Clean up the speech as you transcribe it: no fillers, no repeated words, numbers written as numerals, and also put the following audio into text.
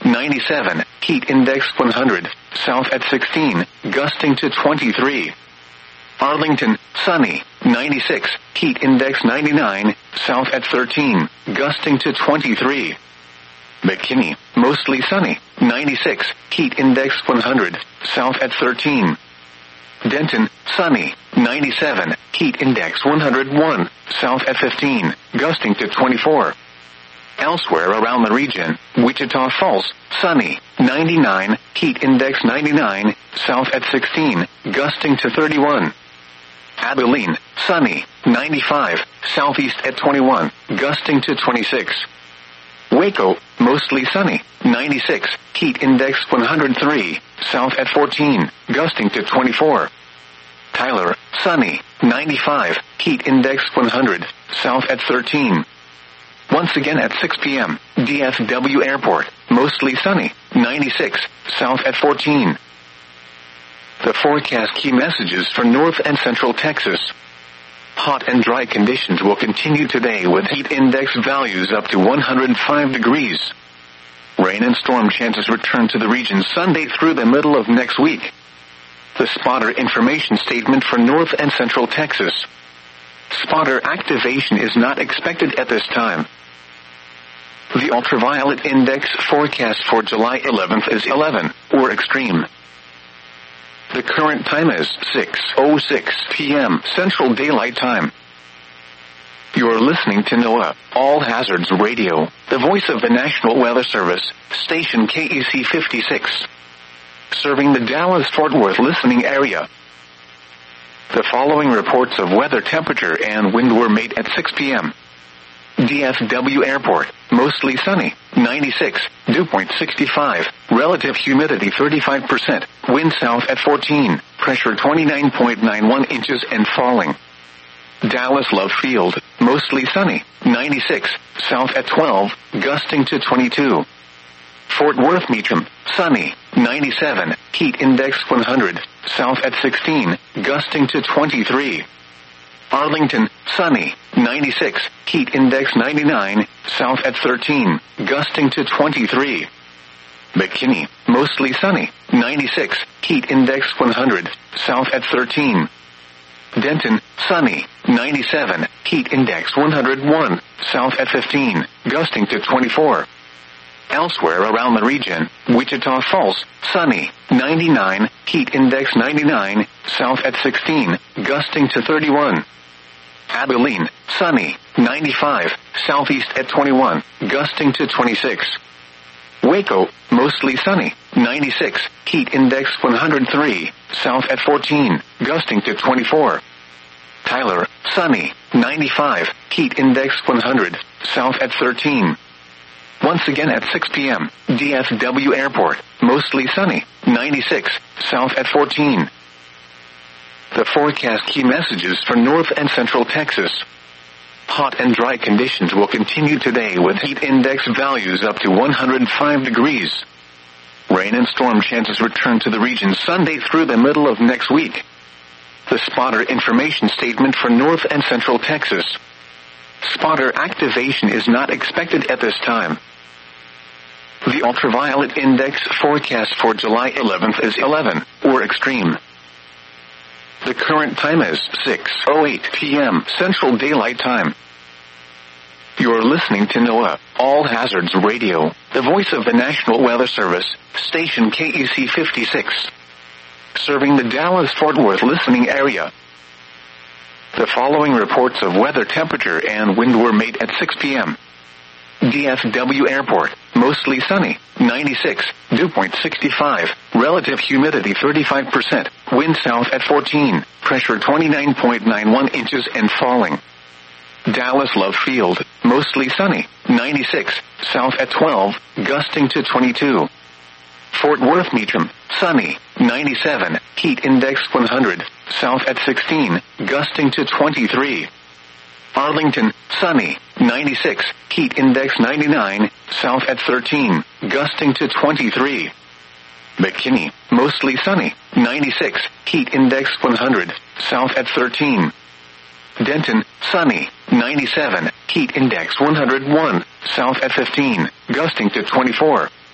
97, heat index 100, south at 16, gusting to 23. Arlington, sunny, 96, heat index 99, south at 13, gusting to 23. McKinney, mostly sunny, 96, heat index 100, south at 13. Denton, sunny, 97, heat index 101, south at 15, gusting to 24. Elsewhere around the region, Wichita Falls, sunny, 99, heat index 99, south at 16, gusting to 31. Abilene, sunny, 95, southeast at 21, gusting to 26. Waco, mostly sunny, 96, heat index 103, south at 14, gusting to 24. Tyler, sunny, 95, heat index 100, south at 13. Once again at 6 p.m., DFW Airport, mostly sunny, 96, south at 14. The forecast key messages for North and Central Texas. Hot and dry conditions will continue today with heat index values up to 105 degrees. Rain and storm chances return to the region Sunday through the middle of next week. The spotter information statement for North and Central Texas. Spotter activation is not expected at this time. The ultraviolet index forecast for July 11th is 11, or extreme. The current time is 6:06 p.m. Central Daylight Time. You're listening to NOAA, All Hazards Radio, the voice of the National Weather Service, station KEC 56. Serving the Dallas-Fort Worth listening area. The following reports of weather temperature and wind were made at 6 p.m. DFW Airport, mostly sunny, 96, dew point 65, relative humidity 35%, wind south at 14, pressure 29.91 inches and falling. Dallas Love Field, mostly sunny, 96, south at 12, gusting to 22. Fort Worth Meacham, sunny, 97, heat index 100, south at 16, gusting to 23. Arlington, sunny, 96, heat index 99, south at 13, gusting to 23. McKinney, mostly sunny, 96, heat index 100, south at 13. Denton, sunny, 97, heat index 101, south at 15, gusting to 24. Elsewhere around the region, Wichita Falls, sunny, 99, heat index 99, south at 16, gusting to 31. Abilene, sunny, 95, southeast at 21, gusting to 26. Waco, mostly sunny, 96, heat index 103, south at 14, gusting to 24. Tyler, sunny, 95, heat index 100, south at 13. Once again at 6 p.m., DFW Airport, mostly sunny, 96, south at 14. The forecast key messages for North and Central Texas. Hot and dry conditions will continue today with heat index values up to 105 degrees. Rain and storm chances return to the region Sunday through the middle of next week. The spotter information statement for North and Central Texas. Spotter activation is not expected at this time. The ultraviolet index forecast for July 11th is 11, or extreme. The current time is 6:08 p.m. Central Daylight Time. You're listening to NOAA, All Hazards Radio, the voice of the National Weather Service, station KEC 56. Serving the Dallas-Fort Worth listening area. The following reports of weather temperature and wind were made at 6 p.m. DFW Airport, mostly sunny, 96, dew point 65, relative humidity 35%, wind south at 14, pressure 29.91 inches and falling. Dallas Love Field, mostly sunny, 96, south at 12, gusting to 22. Fort Worth Meacham, sunny, 97, heat index 100, south at 16, gusting to 23. Arlington, sunny, 96, heat index 99, south at 13, gusting to 23. McKinney, mostly sunny, 96, heat index 100, south at 13. Denton, sunny, 97, heat index 101, south at 15, gusting to 24.